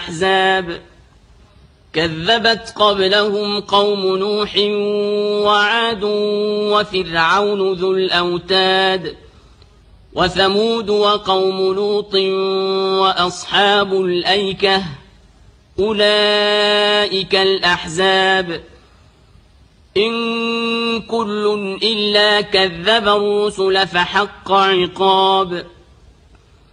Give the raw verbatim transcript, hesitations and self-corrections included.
الأحزاب كذبت قبلهم قوم نوح وعاد وفرعون ذو الأوتاد وثمود وقوم لوط وأصحاب الأيكة أولئك الأحزاب إن كل إلا كذب الرسل فحق عقاب